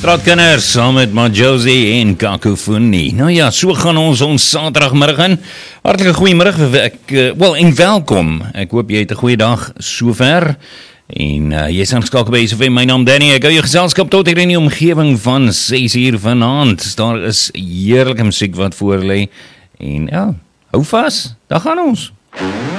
Straatkinders, saam met Majosi en Kakofoni. Nou ja, so gaan ons Saterdagmiddag in. Hartelike goeiemiddag, en welkom. Ek hoop jy het 'n goeie dag sover. En jy is aangeskakel by SFM, my naam Danny. Ek hou jou geselskap tot hier in die omgewing van 6 uur vanaand. Daar is heerlike musiek wat voor lê. En ja, hou vas, daar gaan ons.